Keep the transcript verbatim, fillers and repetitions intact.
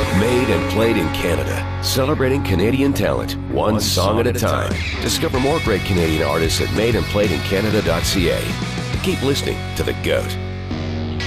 Made and played in Canada, celebrating Canadian talent, one, one song, song at a time. time. Discover more great Canadian artists at made and played in canada dot c a. Keep listening to The GOAT.